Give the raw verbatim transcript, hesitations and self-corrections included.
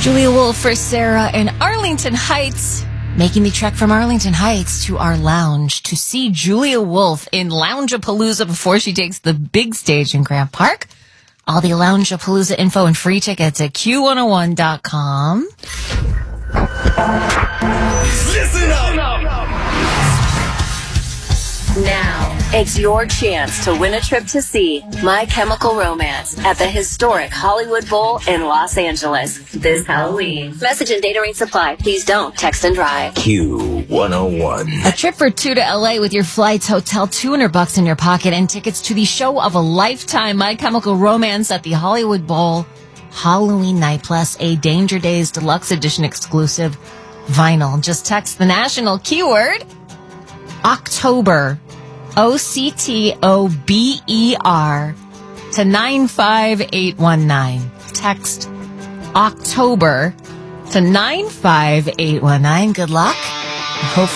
Julia Wolf for Sarah in Arlington Heights, making the trek from Arlington Heights to our lounge to see Julia Wolf in Loungeapalooza before she takes the big stage in Grant Park. All the Loungeapalooza info and free tickets at Q one oh one dot com. Listen up! Now, it's your chance to win a trip to see My Chemical Romance at the historic Hollywood Bowl in Los Angeles this Halloween. Message and data rate supply. Please don't text and drive. Q one oh one. A trip for two to L A with your flights, hotel, two hundred bucks in your pocket, and tickets to the show of a lifetime, My Chemical Romance at the Hollywood Bowl Halloween night, plus a Danger Days Deluxe Edition exclusive vinyl. Just text the national keyword October, O C T O B E R, to nine five eight one nine. Text October to nine five eight one nine. Good luck. Hopefully